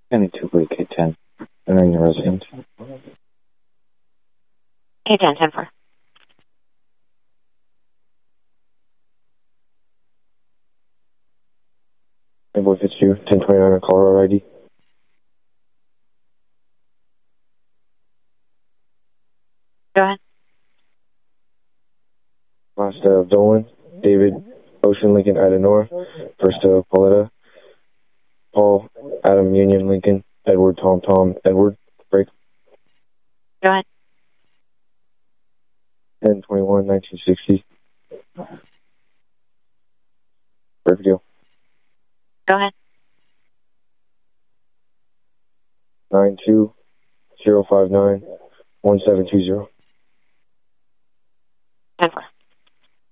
22 Blake K10. Entering the residence. K10, 10-4. Hey, boy, if it's you, 1029 on Colorado ID. Go ahead. Last of Dolan, David, Ocean, Lincoln, Ida, Nora. First of Pauletta, Paul, Adam, Union, Lincoln, Edward, Tom, Tom, Edward. Break. Go ahead. 10/21, 1960. Break deal. Go ahead. 920591720.